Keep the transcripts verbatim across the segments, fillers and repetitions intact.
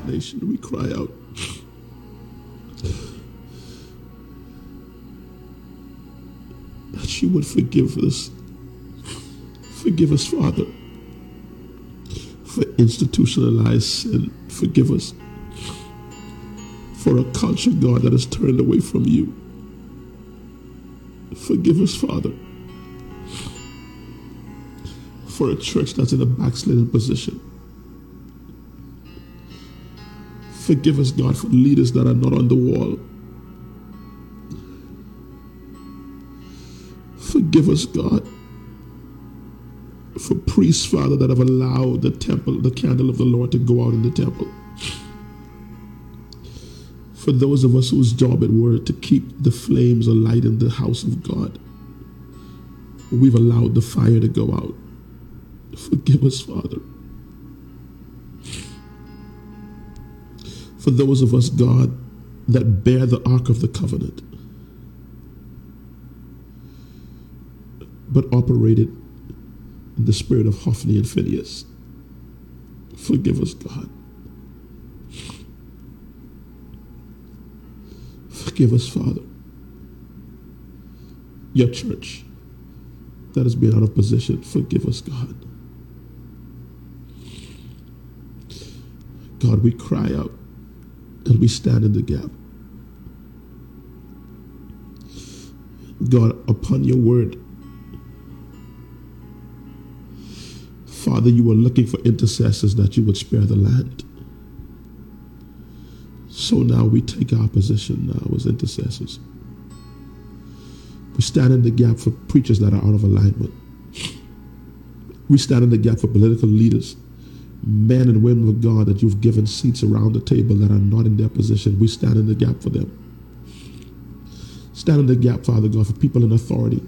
nation. We cry out. That you would forgive us. Forgive us, Father, for institutionalized sin. Forgive us for a culture, God, that has turned away from you. Forgive us, Father, for a church that's in a backslidden position. Forgive us, God, for leaders that are not on the wall. Forgive us, God, for priests, Father, that have allowed the temple, the candle of the Lord to go out in the temple. For those of us whose job it were to keep the flames alight in the house of God, we've allowed the fire to go out. Forgive us, Father. For those of us, God, that bear the Ark of the Covenant, but operated in the spirit of Hophni and Phinehas. Forgive us, God. Forgive us, Father. Your church that has been out of position, forgive us, God. God, we cry out and we stand in the gap. God, upon your word, Father, you were looking for intercessors that you would spare the land. So now we take our position now as intercessors. We stand in the gap for preachers that are out of alignment. We stand in the gap for political leaders, men and women of God that you've given seats around the table that are not in their position. We stand in the gap for them. Stand in the gap, Father God, for people in authority,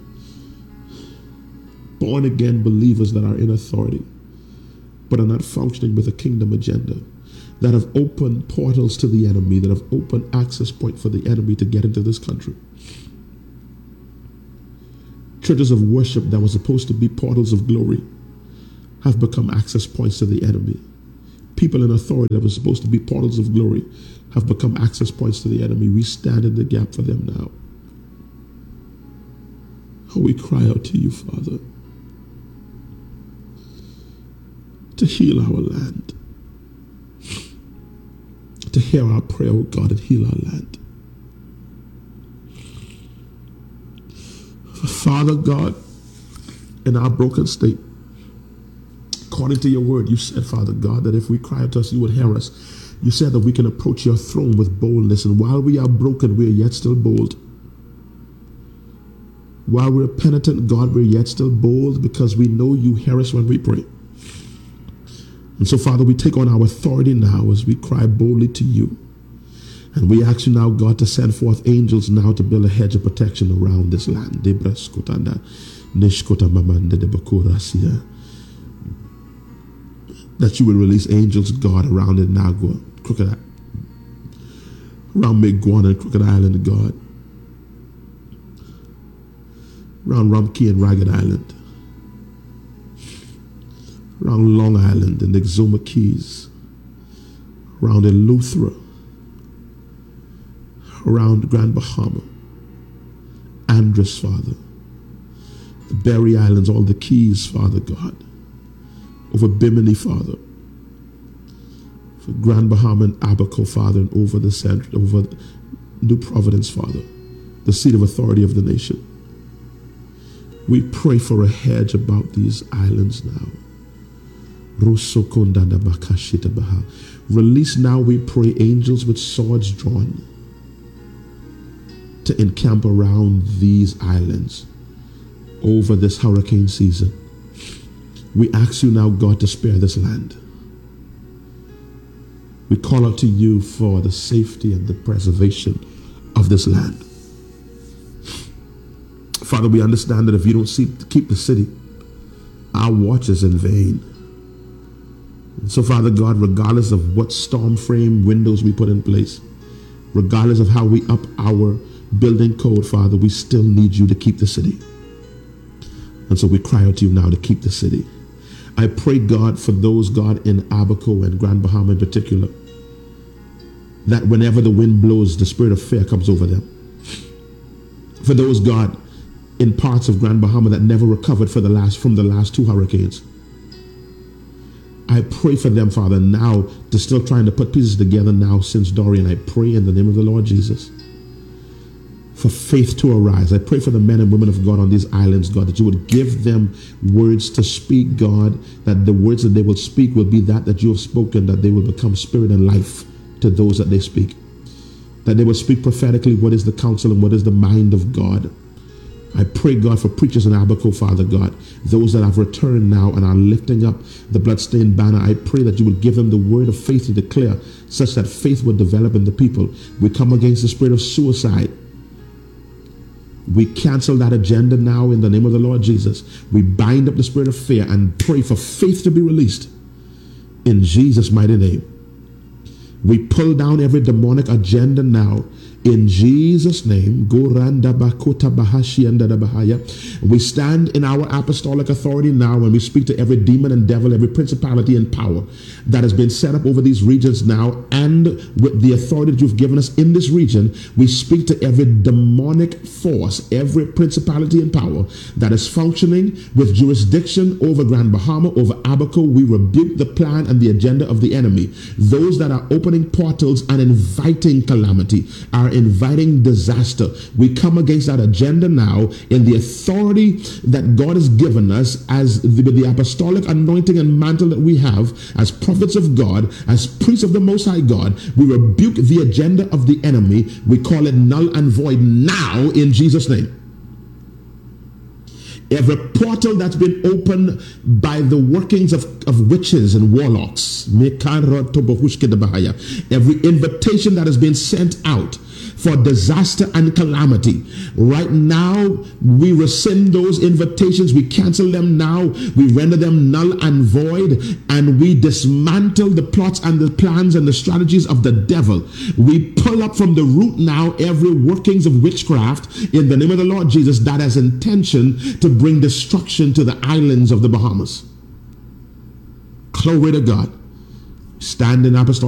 born again believers that are in authority, but are not functioning with a kingdom agenda, that have opened portals to the enemy, that have opened access point for the enemy to get into this country. Churches of worship that were supposed to be portals of glory have become access points to the enemy. People in authority that were supposed to be portals of glory have become access points to the enemy. We stand in the gap for them now. Oh, we cry out to you, Father, to heal our land, to hear our prayer, oh God, and heal our land. Father God, in our broken state, according to your word, you said, Father God, that if we cry out to us, you would hear us. You said that we can approach your throne with boldness, and while we are broken, we are yet still bold. While we're penitent, God, we're yet still bold because we know you hear us when we pray. And so, Father, we take on our authority now as we cry boldly to you. And we ask you now, God, to send forth angels now to build a hedge of protection around this land. That you will release angels, God, around Nagua, Crooked, around Miguana and Crooked Island, God, around Rumkey and Ragged Island, around Long Island and Exuma Keys, around Eleuthera, around Grand Bahama, Andros, Father, the Berry Islands, all the Keys, Father God, over Bimini, Father, for Grand Bahama and Abaco, Father, and over the center, over New Providence, Father, the seat of authority of the nation. We pray for a hedge about these islands now. Release now, we pray, angels with swords drawn to encamp around these islands over this hurricane season. We ask you now, God, to spare this land. We call out to you for the safety and the preservation of this land. Father, we understand that if you don't see, keep the city, our watch is in vain. And so, Father God, regardless of what storm frame windows we put in place, regardless of how we up our building code, Father, we still need you to keep the city. And so we cry out to you now to keep the city. I pray, God, for those, God, in Abaco and Grand Bahama in particular, that whenever the wind blows, the spirit of fear comes over them. For those, God, in parts of Grand Bahama that never recovered for the last from the last two hurricanes, I pray for them, Father, now they're still trying to put pieces together now since Dorian. I pray in the name of the Lord Jesus for faith to arise. I pray for the men and women of God on these islands, God, that you would give them words to speak, God, that the words that they will speak will be that that you have spoken, that they will become spirit and life to those that they speak, that they will speak prophetically what is the counsel and what is the mind of God. I pray, God, for preachers in Abaco, Father God, those that have returned now and are lifting up the bloodstained banner. I pray that you would give them the word of faith to declare, such that faith would develop in the people. We come against the spirit of suicide. We cancel that agenda now in the name of the Lord Jesus. We bind up the spirit of fear and pray for faith to be released in Jesus' mighty name. We pull down every demonic agenda now in Jesus' name. We stand in our apostolic authority now and we speak to every demon and devil, every principality and power that has been set up over these regions now, and with the authority that you've given us in this region, we speak to every demonic force, every principality and power that is functioning with jurisdiction over Grand Bahama, over Abaco. We rebuke the plan and the agenda of the enemy. Those that are opening portals and inviting calamity, are inviting disaster. We come against that agenda now in the authority that God has given us as the, the apostolic anointing and mantle that we have as prophets of God, as priests of the Most High God. We rebuke the agenda of the enemy. We call it null and void now in Jesus' name. Every portal that's been opened by the workings of, of witches and warlocks, every invitation that has been sent out for disaster and calamity, right now we rescind those invitations. We cancel them now. We render them null and void, and we dismantle the plots and the plans and the strategies of the devil. We pull up from the root now every workings of witchcraft in the name of the Lord Jesus that has intention to bring destruction to the islands of the Bahamas. Glory to God. Stand in apostolic